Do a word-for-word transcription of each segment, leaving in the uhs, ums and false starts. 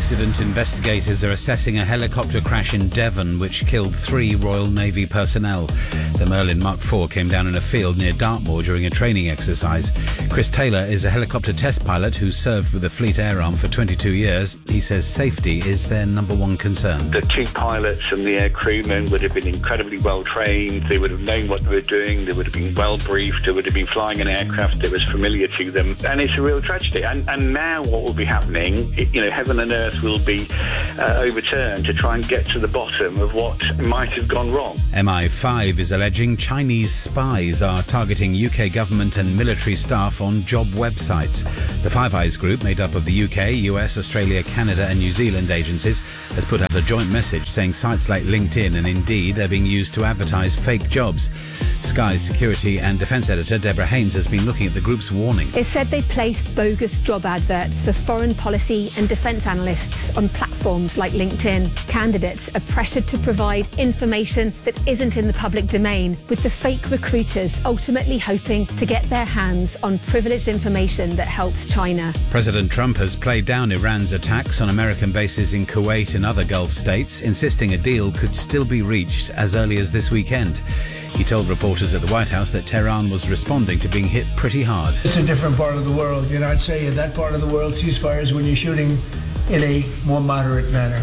accident, investigators are assessing a helicopter crash in Devon which killed three Royal Navy personnel. The Merlin Mark four came down in a field near Dartmoor during a training exercise. Chris Taylor is a helicopter test pilot who served with the Fleet Air Arm for twenty-two years. He says safety is their number one concern. The two pilots and the air crewmen would have been incredibly well trained. They would have known what they were doing. They would have been well briefed. They would have been flying an aircraft that was familiar to them. And it's a real tragedy. And, and now what will be happening, you know, heaven and earth will be uh, overturned to try and get to the bottom of what might have gone wrong. M I five is alleging Chinese spies are targeting U K government and military staff on job websites. The Five Eyes group, made up of the U K, U S, Australia, Canada and New Zealand agencies, has put out a joint message saying sites like LinkedIn and Indeed are being used to advertise fake jobs. Sky's security and defence editor Deborah Haynes has been looking at the group's warning. It said they placed bogus job adverts for foreign policy and defence analysts on platforms like LinkedIn. Candidates are pressured to provide information that isn't in the public domain, with the fake recruiters ultimately hoping to get their hands on privileged information that helps China. President Trump has played down Iran's attacks on American bases in Kuwait and other Gulf states, insisting a deal could still be reached as early as this weekend. He told reporters at the White House that Tehran was responding to being hit pretty hard. It's a different part of the world. You know, I'd say in that part of the world, ceasefires when you're shooting in a more moderate manner.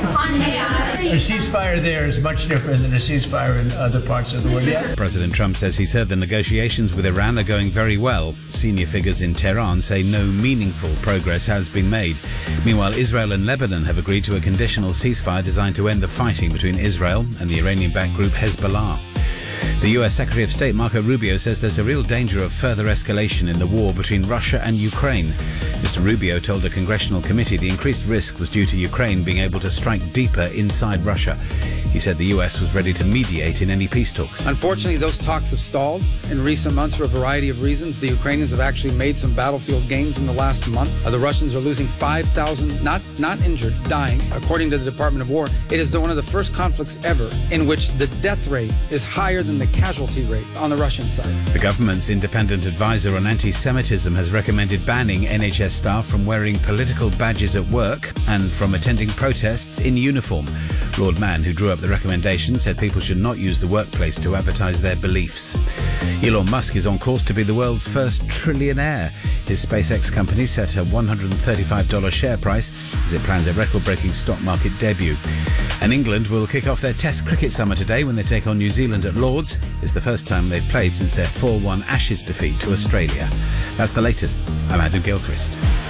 A ceasefire there is much different than a ceasefire in other parts of the world. Yeah. President Trump says he's heard the negotiations with Iran are going very well. Senior figures in Tehran say no meaningful progress has been made. Meanwhile, Israel and Lebanon have agreed to a conditional ceasefire designed to end the fighting between Israel and the Iranian-backed group Hezbollah. The U S Secretary of State Marco Rubio says there's a real danger of further escalation in the war between Russia and Ukraine. Mister Rubio told a congressional committee the increased risk was due to Ukraine being able to strike deeper inside Russia. He said the U S was ready to mediate in any peace talks. Unfortunately, those talks have stalled in recent months for a variety of reasons. The Ukrainians have actually made some battlefield gains in the last month. Uh, the Russians are losing five thousand, not, not injured, dying. According to the Department of War, it is the, one of the first conflicts ever in which the death rate is higher than the casualty rate on the Russian side. The government's independent advisor on anti-Semitism has recommended banning N H S staff from wearing political badges at work and from attending protests in uniform. Lord Mann, who drew up the recommendation, said people should not use the workplace to advertise their beliefs. Elon Musk is on course to be the world's first trillionaire. His SpaceX company set a one hundred thirty-five dollars share price as it plans a record-breaking stock market debut. And England will kick off their Test cricket summer today when they take on New Zealand at Lord's. It's the first time they've played since their four one Ashes defeat to Australia. That's the latest. I'm Adam Gilchrist.